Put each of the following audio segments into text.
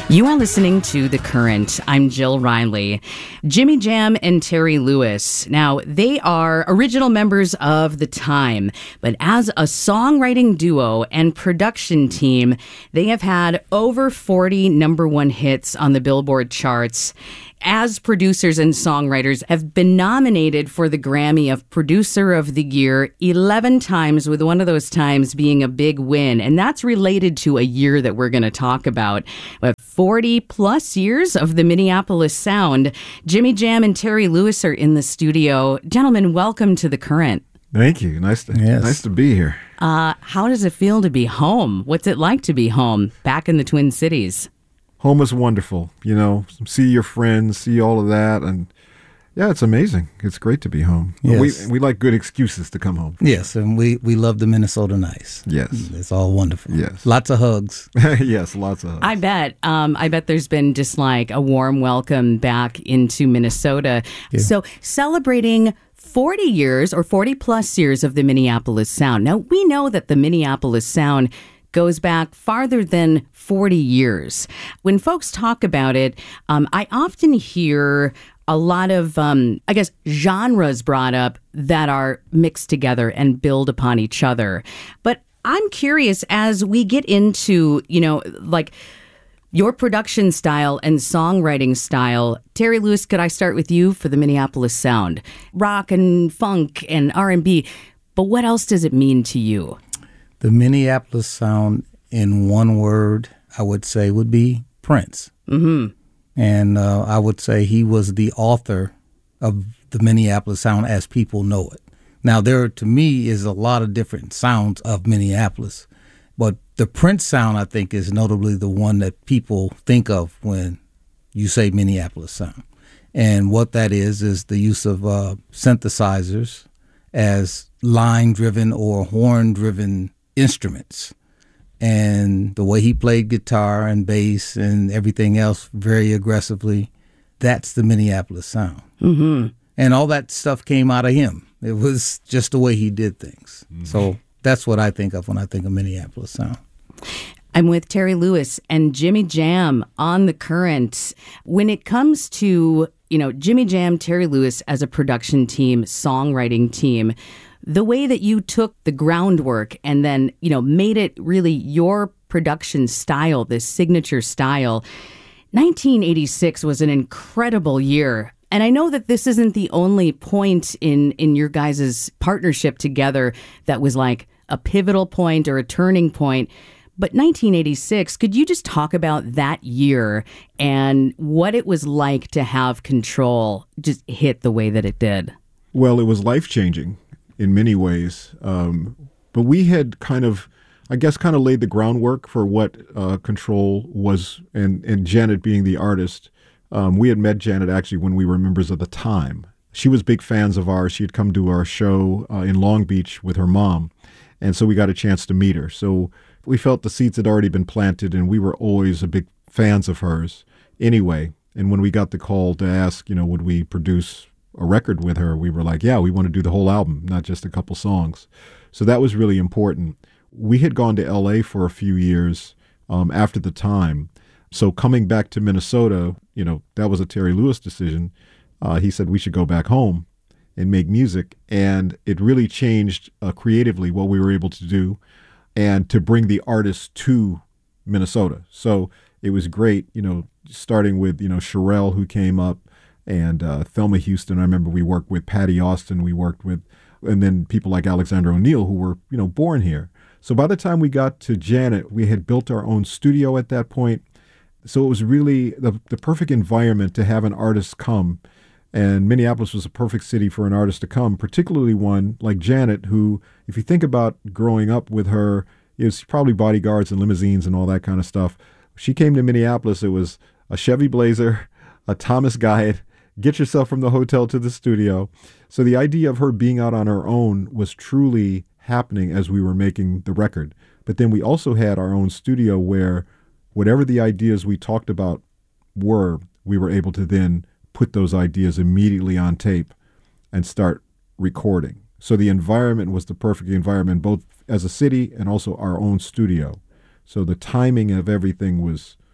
You are listening to The Current. I'm Jill Riley. Jimmy Jam and Terry Lewis. Now, they are original members of The Time, but as a songwriting duo and production team, they have had over 40 number one hits on the Billboard charts. As producers and songwriters, have been nominated for the Grammy of Producer of the Year 11 times, with one of those times being a big win. And that's related to a year that we're going to talk about. 40 plus years of the Minneapolis sound. Jimmy Jam and Terry Lewis are in the studio. Gentlemen, welcome to The Current. Thank you. Nice to be here. How does it feel to be home? What's it like to be home, back in the Twin Cities? Home is wonderful, see your friends, see all of that, and yeah, it's amazing. It's great to be home. Yes. We like good excuses to come home. Yes, and we love the Minnesota nice. Yes. It's all wonderful. Yes. Lots of hugs. Yes, lots of hugs. I bet there's been just like a warm welcome back into Minnesota. Yeah. So celebrating 40 years or 40 plus years of the Minneapolis Sound. Now, we know that the Minneapolis Sound goes back farther than 40 years. When folks talk about it, I often hear a lot of, genres brought up that are mixed together and build upon each other. But I'm curious, as we get into, your production style and songwriting style, Terry Lewis, could I start with you for the Minneapolis Sound? Rock and funk and R&B, but what else does it mean to you? The Minneapolis Sound, in one word, I would say would be Prince. Mm-hmm. And I would say he was the author of the Minneapolis Sound as people know it. Now, there, to me, is a lot of different sounds of Minneapolis. But the Prince sound, I think, is notably the one that people think of when you say Minneapolis Sound. And what that is the use of synthesizers as line-driven or horn-driven instruments. And the way he played guitar and bass and everything else very aggressively, that's the Minneapolis Sound. Mm-hmm. And all that stuff came out of him. It was just the way he did things. Mm-hmm. So that's what I think of when I think of Minneapolis Sound. I'm with Terry Lewis and Jimmy Jam on The Current. When it comes to, Jimmy Jam, Terry Lewis as a production team, songwriting team, the way that you took the groundwork and then, made it really your production style, this signature style, 1986 was an incredible year. And I know that this isn't the only point in your guys' partnership together that was like a pivotal point or a turning point. But 1986, could you just talk about that year and what it was like to have Control just hit the way that it did? Well, it was life-changing in many ways. But we had kind of laid the groundwork for what Control was, and Janet being the artist. We had met Janet actually when we were members of The Time. She was big fans of ours. She had come to our show in Long Beach with her mom. And so we got a chance to meet her. So we felt the seeds had already been planted, and we were always a big fans of hers anyway. And when we got the call to ask, would we produce a record with her, we were like, yeah, we want to do the whole album, not just a couple songs. So that was really important. We had gone to LA for a few years after The Time. So coming back to Minnesota, that was a Terry Lewis decision. He said we should go back home and make music. And it really changed creatively what we were able to do and to bring the artists to Minnesota. So it was great, starting with, Sherelle, who came up, and Thelma Houston. I remember we worked with Patty Austin. We worked with, and then people like Alexander O'Neal, who were, born here. So by the time we got to Janet, we had built our own studio at that point. So it was really the perfect environment to have an artist come. And Minneapolis was a perfect city for an artist to come, particularly one like Janet, who, if you think about growing up with her, it was probably bodyguards and limousines and all that kind of stuff. She came to Minneapolis, it was a Chevy Blazer, a Thomas Guide, get yourself from the hotel to the studio. So the idea of her being out on her own was truly happening as we were making the record. But then we also had our own studio where whatever the ideas we talked about were, we were able to then put those ideas immediately on tape and start recording. So the environment was the perfect environment, both as a city and also our own studio. So the timing of everything was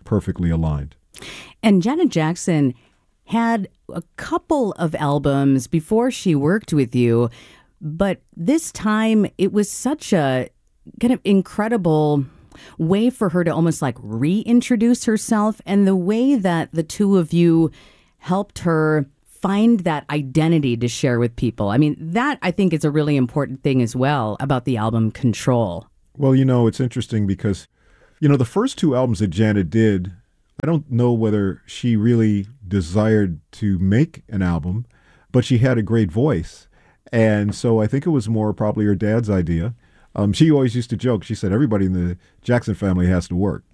perfectly aligned. And Janet Jackson had a couple of albums before she worked with you, but this time it was such a kind of incredible way for her to almost like reintroduce herself, and the way that the two of you helped her find that identity to share with people. I mean, that I think is a really important thing as well about the album Control. Well, it's interesting because, the first two albums that Janet did, I don't know whether she really desired to make an album, but she had a great voice. And so I think it was more probably her dad's idea. She always used to joke. She said, everybody in the Jackson family has to work,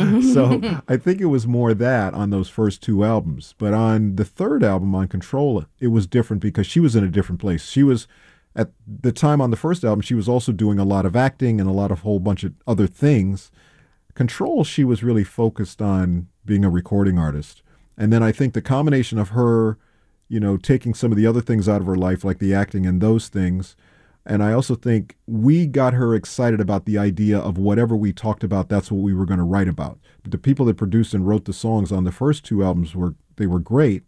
So I think it was more that on those first two albums. But on the third album, on Control, it was different because she was in a different place. She was, at the time on the first album, she was also doing a lot of acting and a lot of whole bunch of other things. Control, she was really focused on being a recording artist. And then I think the combination of her, taking some of the other things out of her life, like the acting and those things. And I also think we got her excited about the idea of whatever we talked about, that's what we were going to write about. But the people that produced and wrote the songs on the first two albums were great,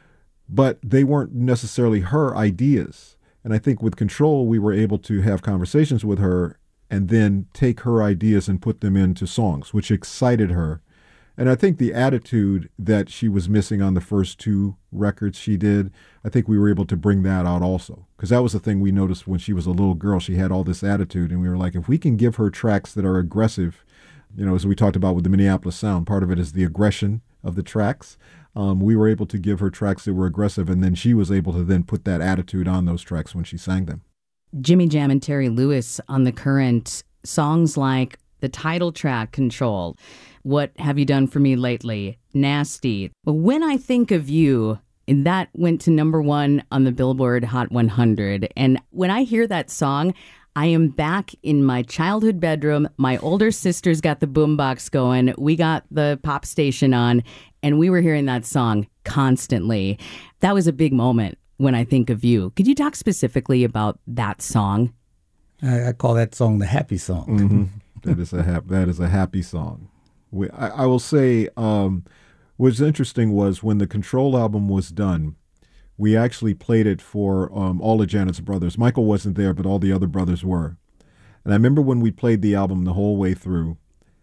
but they weren't necessarily her ideas. And I think with Control, we were able to have conversations with her and then take her ideas and put them into songs, which excited her. And I think the attitude that she was missing on the first two records she did, I think we were able to bring that out also. Because that was the thing we noticed when she was a little girl. She had all this attitude. And we were like, if we can give her tracks that are aggressive, as we talked about with the Minneapolis Sound, part of it is the aggression of the tracks. We were able to give her tracks that were aggressive. And then she was able to then put that attitude on those tracks when she sang them. Jimmy Jam and Terry Lewis on The Current, songs like the title track, Control, What Have You Done For Me Lately, Nasty. But when I think of you, and that went to number one on the Billboard Hot 100. And when I hear that song, I am back in my childhood bedroom. My older sister's got the boombox going. We got the pop station on, and we were hearing that song constantly. That was a big moment when I think of you. Could you talk specifically about that song? I call that song the happy song. Mm-hmm. That is a happy song. I will say what's interesting was when the Control album was done, we actually played it for all of Janet's brothers. Michael wasn't there, but all the other brothers were. And I remember when we played the album the whole way through,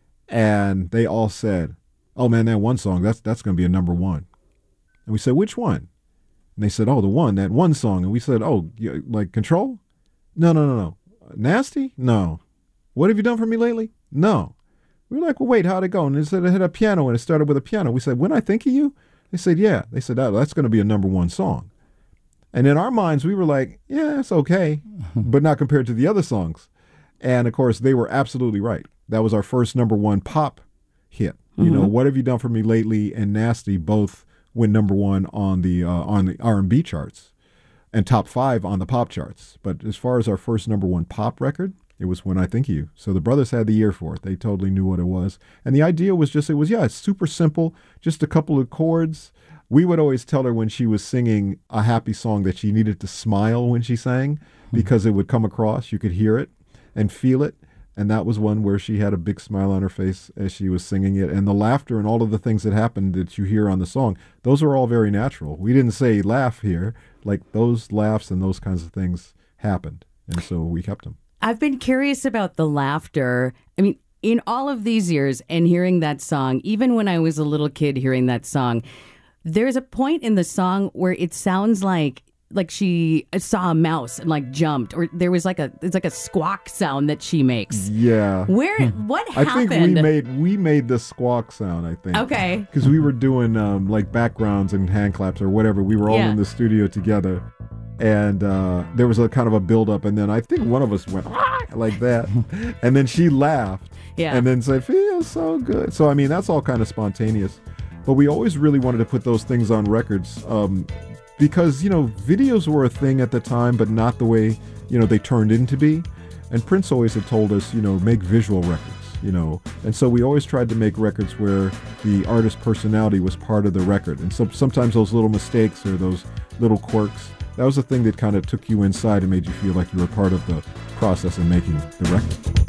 and they all said, oh man, that one song, that's going to be a number one. And we said, which one? And they said, oh, that one song. And we said, oh, like Control? No. Nasty? No. What Have You Done For Me Lately? No. We were like, well, wait, how'd it go? And they said it had a piano, and it started with a piano. We said, When I Think of You? They said, yeah. They said, oh, that's going to be a number one song. And in our minds, we were like, yeah, it's okay, but not compared to the other songs. And, of course, they were absolutely right. That was our first number one pop hit. Mm-hmm. What Have You Done For Me Lately and Nasty both went number one on the R&B charts and top 5 on the pop charts. But as far as our first number one pop record, it was When I Think of You. So the brothers had the ear for it. They totally knew what it was. And the idea was just, it's super simple, just a couple of chords. We would always tell her when she was singing a happy song that she needed to smile when she sang because it would come across. You could hear it and feel it. And that was one where she had a big smile on her face as she was singing it. And the laughter and all of the things that happened that you hear on the song, those are all very natural. We didn't say laugh here. Like those laughs and those kinds of things happened. And so we kept them. I've been curious about the laughter. I mean, in all of these years and hearing that song, even when I was a little kid hearing that song, there's a point in the song where it sounds like she saw a mouse and like jumped, or there was it's like a squawk sound that she makes. Yeah. What happened? I think we made the squawk sound, I think. Okay. Because we were doing like backgrounds and hand claps or whatever. We were all in the studio together. And there was a kind of a build-up, and then I think one of us went like that, and then she laughed, and then said, "Feels so good." So I mean, that's all kind of spontaneous, but we always really wanted to put those things on records because videos were a thing at the time, but not the way they turned into be. And Prince always had told us, make visual records, and so we always tried to make records where the artist's personality was part of the record, and so sometimes those little mistakes or those little quirks. That was the thing that kind of took you inside and made you feel like you were part of the process in making the record.